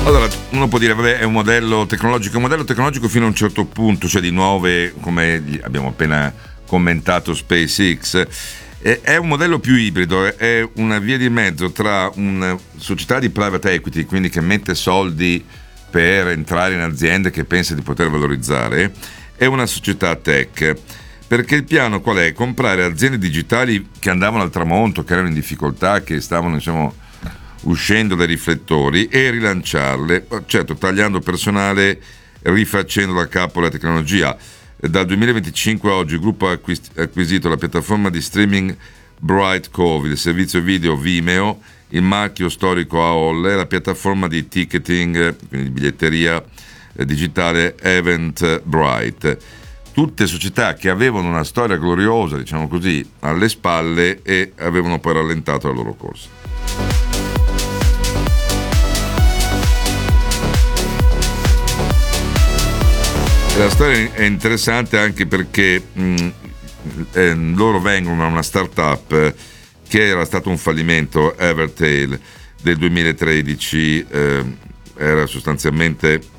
Allora, uno può dire, vabbè, è un modello tecnologico fino a un certo punto, cioè di nuove, come abbiamo appena commentato, SpaceX. È un modello più ibrido, è una via di mezzo tra una società di private equity, quindi che mette soldi per entrare in aziende che pensa di poter valorizzare, e una società tech. Perché il piano qual è? Comprare aziende digitali che andavano al tramonto, che erano in difficoltà, che stavano, insomma, uscendo dai riflettori, e rilanciarle, certo tagliando personale, rifacendo da capo la tecnologia. Dal 2025 a oggi il gruppo ha acquisito la piattaforma di streaming Bright Cove, il servizio video Vimeo, il marchio storico AOL e la piattaforma di ticketing, quindi biglietteria digitale Eventbrite. Tutte società che avevano una storia gloriosa, diciamo così, alle spalle e avevano poi rallentato la loro corsa. La storia è interessante anche perché loro vengono da una startup che era stato un fallimento, Evertail, del 2013, era sostanzialmente